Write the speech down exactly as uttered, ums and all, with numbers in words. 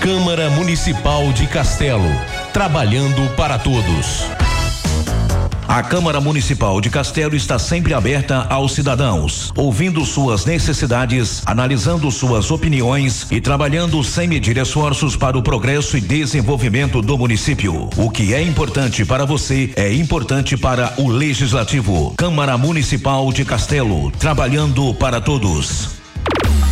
Câmara Municipal de Castelo, trabalhando para todos. A Câmara Municipal de Castelo está sempre aberta aos cidadãos, ouvindo suas necessidades, analisando suas opiniões e trabalhando sem medir esforços para o progresso e desenvolvimento do município. O que é importante para você é importante para o Legislativo. Câmara Municipal de Castelo, trabalhando para todos.